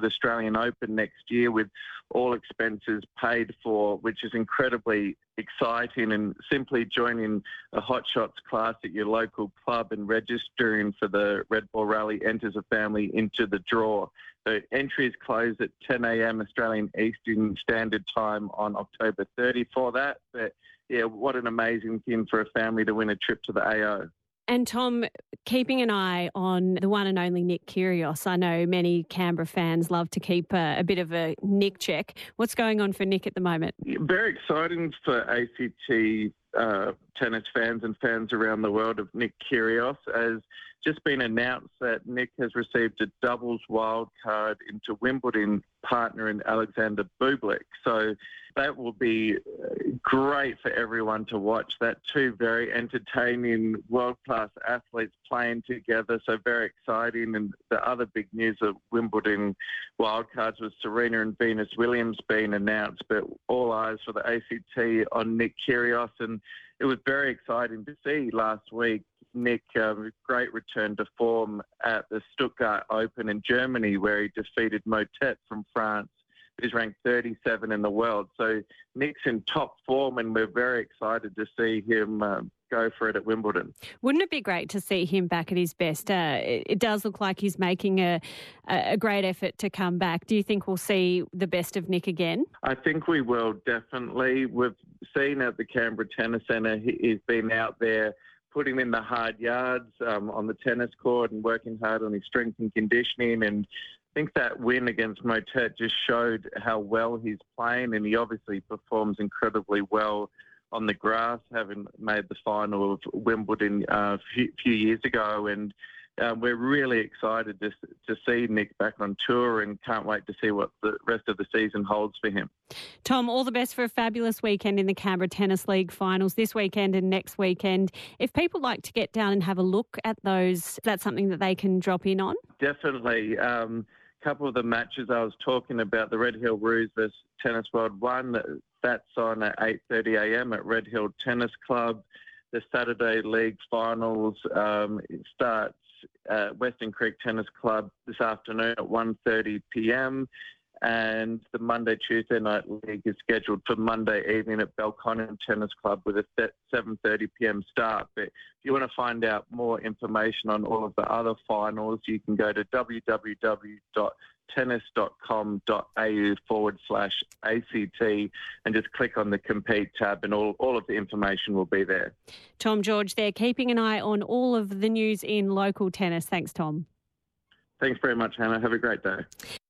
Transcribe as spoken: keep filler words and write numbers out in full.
the Australian Open next year with all expenses paid for, which is incredibly exciting. And simply joining a Hot Shots class at your local club and registering for the Red Bull Rally enters a family into the draw. So entries close at ten a.m. Australian Eastern Standard Time on October thirtieth for that. But yeah, what an amazing thing for a family to win a trip to the A O. And Tom, keeping an eye on the one and only Nick Kyrgios. I know many Canberra fans love to keep a, a bit of a Nick check. What's going on for Nick at the moment? Very exciting for A C T uh, tennis fans and fans around the world of Nick Kyrgios, as just been announced that Nick has received a doubles wild card into Wimbledon, partner in Alexander Bublik. So that will be great for everyone to watch. That two very entertaining world-class athletes playing together. So very exciting. And the other big news of Wimbledon wildcards was Serena and Venus Williams being announced, but all eyes for the A C T on Nick Kyrgios. And it was very exciting to see last week Nick, um, great return to form at the Stuttgart Open in Germany, where he defeated Motet from France, who's ranked thirty-seven in the world. So Nick's in top form, and we're very excited to see him um, go for it at Wimbledon. Wouldn't it be great to see him back at his best? Uh, it, it does look like he's making a, a great effort to come back. Do you think we'll see the best of Nick again? I think we will, definitely. We've seen at the Canberra Tennis Centre, he, he's been out there putting in the hard yards um, on the tennis court and working hard on his strength and conditioning. And I think that win against Motet just showed how well he's playing, and he obviously performs incredibly well on the grass, having made the final of Wimbledon uh, a few, few years ago. And uh, we're really excited to, to see Nick back on tour, and can't wait to see what the rest of the season holds for him. Tom, all the best for a fabulous weekend in the Canberra Tennis League finals this weekend and next weekend. If people like to get down and have a look at those, is that something that they can drop in on? Definitely. Um, a couple of the matches I was talking about, the Red Hill Roos versus Tennis World One, that's on at eight thirty a.m. at Red Hill Tennis Club. The Saturday League finals um, starts at Western Creek Tennis Club this afternoon at one thirty p.m. And the Monday, Tuesday night league is scheduled for Monday evening at Belconnen Tennis Club with a seven thirty p.m. start. But if you want to find out more information on all of the other finals, you can go to www.tennis.com.au forward slash ACT and just click on the Compete tab, and all, all of the information will be there. Tom George there, keeping an eye on all of the news in local tennis. Thanks, Tom. Thanks very much, Hannah. Have a great day.